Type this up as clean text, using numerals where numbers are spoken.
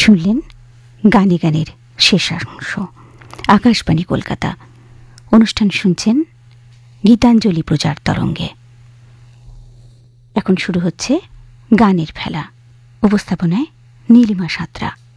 শুনলেন গানে গানের শেষাংশ। আকাশবাণী কলকাতা। অনুষ্ঠান শুনছেন গীতাঞ্জলি প্রচার তরঙ্গে। এখন শুরু হচ্ছে গানের ভেলা। উপস্থাপনায় নীলিমা সাঁতরা।